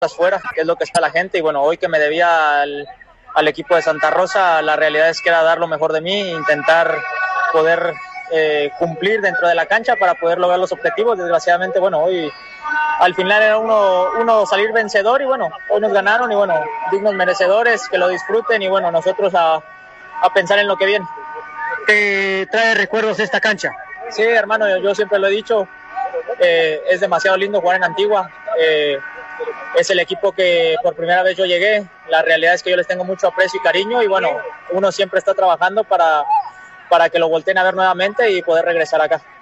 fuera, que es lo que está la gente, y bueno, hoy que me debía al equipo de Santa Rosa, la realidad es que era dar lo mejor de mí, intentar poder cumplir dentro de la cancha para poder lograr los objetivos. Desgraciadamente, bueno, hoy al final era uno salir vencedor, y bueno, hoy nos ganaron, y bueno, dignos merecedores, que lo disfruten, y bueno, nosotros a pensar en lo que viene. ¿Te trae recuerdos esta cancha? Sí, hermano, yo siempre lo he dicho, es demasiado lindo jugar en Antigua. Es el equipo que por primera vez yo llegué. La realidad es que yo les tengo mucho aprecio y cariño, y bueno, uno siempre está trabajando para que lo volteen a ver nuevamente y poder regresar acá.